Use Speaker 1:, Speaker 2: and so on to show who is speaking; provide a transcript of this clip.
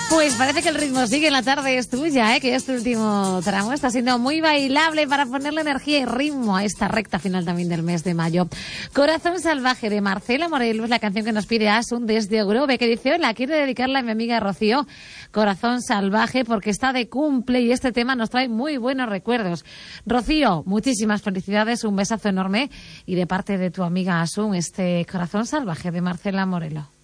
Speaker 1: Pues parece que el ritmo sigue en la tarde, es tuya, que este último tramo está siendo muy bailable para ponerle energía y ritmo a esta recta final también del mes de mayo. Corazón salvaje de Marcela Morelos, la canción que nos pide Asun desde Grove, que dice: hola, quiero dedicarla a mi amiga Rocío. Corazón salvaje porque está de cumple y este tema nos trae muy buenos recuerdos. Rocío, muchísimas felicidades, un besazo enorme y de parte de tu amiga Asun, este Corazón salvaje de Marcela Morelos.